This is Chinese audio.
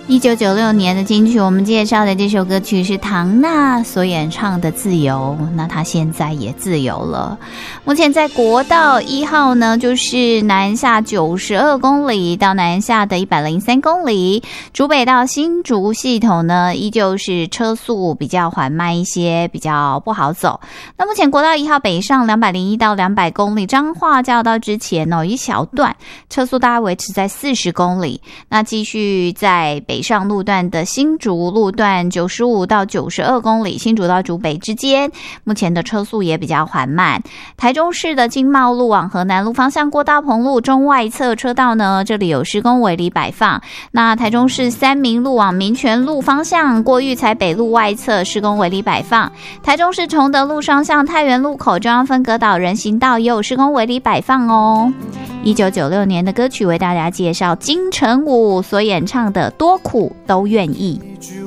1996年的金曲，我们介绍的这首歌曲是唐娜所演唱的《自由》，那她现在也自由了。目前在国道1号呢，就是南下92公里到南下的103公里，竹北到新竹系统呢，依旧是车速比较缓慢一些，比较不好走。那目前国道1号北上201到200公里，彰化交流道之前一小段车速大概维持在40公里，那继续在北上路段的新竹路段95到92公里，新竹到竹北之间，目前的车速也比较缓慢。台中市的经贸路往河南路方向过大鹏路中外侧车道呢，这里有施工围篱摆放。那台中市三民路往民权路方向过育才北路外侧施工围篱摆放。台中市崇德路双向太原路口中央分隔岛人行道也有施工围篱摆放哦。1996年的歌曲为大家介绍金城武所演唱的《多苦都愿意》。 一句